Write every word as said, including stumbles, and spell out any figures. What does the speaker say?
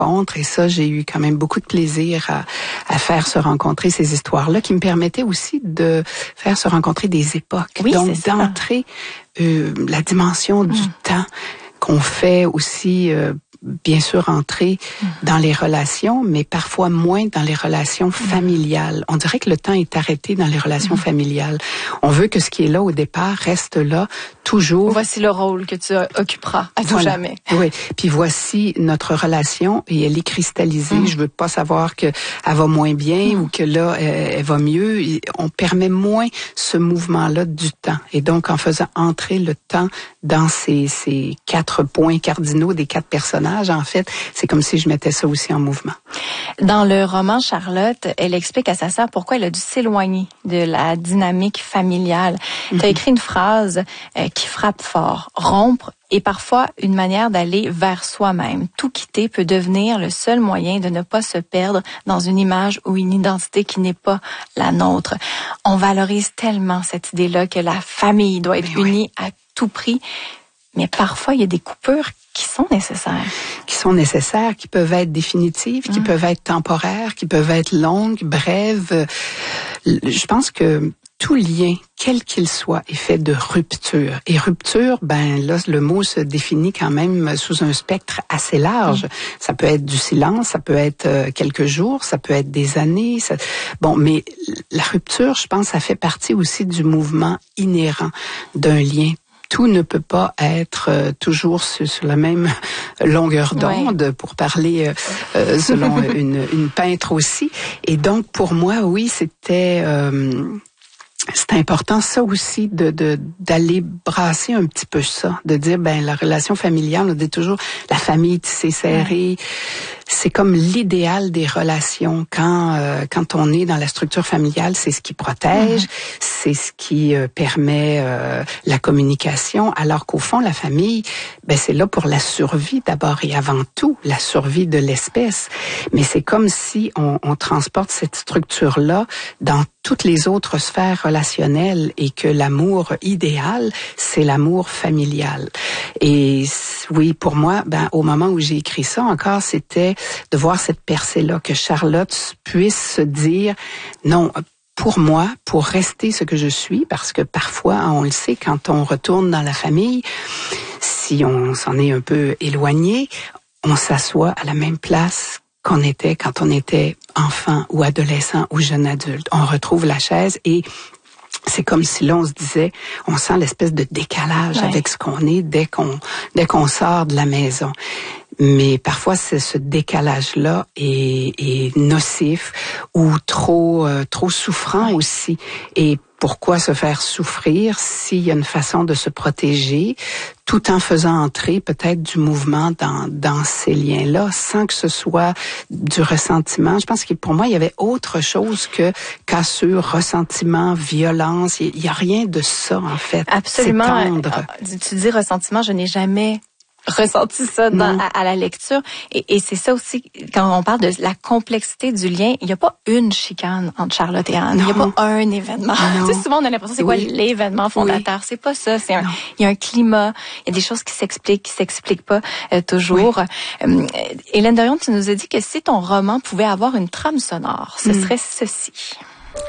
rencontres. Et ça, j'ai eu quand même beaucoup de plaisir à, à faire se rencontrer ces histoires-là qui me permettaient aussi de faire se rencontrer des époques. Oui, Donc, c'est ça. d'entrer euh, la dimension du mmh. temps qu'on fait aussi... Euh, bien sûr entrer mmh. dans les relations, mais parfois moins dans les relations familiales. On dirait que le temps est arrêté dans les relations mmh. familiales. On veut que ce qui est là au départ reste là toujours. Voici le rôle que tu occuperas à tout voilà. jamais. Oui. Puis voici notre relation et elle est cristallisée. Mmh. Je veux pas savoir que elle va moins bien mmh. ou que là elle, elle va mieux. On permet moins ce mouvement-là du temps. Et donc en faisant entrer le temps dans ces, ces quatre points cardinaux des quatre personnages, en fait, c'est comme si je mettais ça aussi en mouvement. Dans le roman Charlotte, elle explique à sa sœur pourquoi elle a dû s'éloigner de la dynamique familiale. Mm-hmm. Tu as écrit une phrase euh, qui frappe fort. Rompre est parfois une manière d'aller vers soi-même. Tout quitter peut devenir le seul moyen de ne pas se perdre dans une image ou une identité qui n'est pas la nôtre. On valorise tellement cette idée-là que la famille doit être Mais unie oui. à tout prix. Mais parfois, il y a des coupures qui sont nécessaires. Qui sont nécessaires, qui peuvent être définitives, mmh. qui peuvent être temporaires, qui peuvent être longues, brèves. Je pense que tout lien, quel qu'il soit, est fait de rupture. Et rupture, ben là, le mot se définit quand même sous un spectre assez large. Mmh. Ça peut être du silence, ça peut être quelques jours, ça peut être des années. Ça... Bon, mais la rupture, je pense, ça fait partie aussi du mouvement inhérent d'un lien. Tout ne peut pas être euh, toujours sur, sur la même longueur d'onde, ouais. pour parler euh, selon une, une peintre aussi. Et donc, pour moi, oui, c'était... Euh, C'est important, ça aussi, de, de d'aller brasser un petit peu ça, de dire, ben la relation familiale, on dit toujours la famille tissée serrée. C'est comme l'idéal des relations. Quand euh, quand on est dans la structure familiale, c'est ce qui protège, mm-hmm. c'est ce qui euh, permet euh, la communication. Alors qu'au fond, la famille, ben c'est là pour la survie d'abord et avant tout, la survie de l'espèce. Mais c'est comme si on, on transporte cette structure-là dans toutes les autres sphères relationnelles et que l'amour idéal, c'est l'amour familial. Et oui, pour moi, ben au moment où j'ai écrit ça encore, c'était de voir cette percée-là, que Charlotte puisse se dire, non, pour moi, pour rester ce que je suis, parce que parfois, on le sait, quand on retourne dans la famille, si on s'en est un peu éloigné, on s'assoit à la même place qu'on était quand on était enfant ou adolescent ou jeune adulte. On retrouve la chaise et c'est comme si là on se disait, on sent l'espèce de décalage ouais. avec ce qu'on est dès qu'on dès qu'on sort de la maison. Mais parfois, c'est ce décalage-là est, est nocif ou trop euh, trop souffrant ouais. aussi. Et pourquoi se faire souffrir s'il y a une façon de se protéger, tout en faisant entrer peut-être du mouvement dans dans ces liens-là, sans que ce soit du ressentiment. Je pense que pour moi, il y avait autre chose que cassure, ressentiment, violence. Il y a rien de ça en fait. Absolument. C'est tendre. Tu dis ressentiment, je n'ai jamais ressenti ça dans, à, à la lecture. Et, et c'est ça aussi, quand on parle de la complexité du lien, il n'y a pas une chicane entre Charlotte et Anne. Non. Il n'y a pas un événement. Tu sais, souvent, on a l'impression, c'est oui. quoi l'événement fondateur? Oui. C'est pas ça. C'est un, il y a un climat. Il y a des choses qui s'expliquent, qui s'expliquent pas euh, toujours. Oui. Euh, Hélène Dorion, tu nous as dit que si ton roman pouvait avoir une trame sonore, ce mm. serait ceci.